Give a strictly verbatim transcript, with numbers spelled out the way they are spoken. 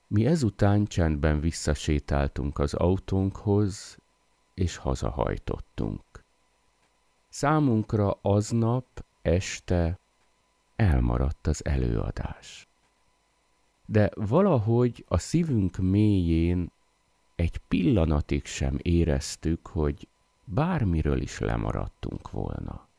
Mi ezután csendben visszasétáltunk az autónkhoz, és hazahajtottunk. Számunkra aznap este elmaradt az előadás. De valahogy a szívünk mélyén egy pillanatig sem éreztük, hogy bármiről is lemaradtunk volna.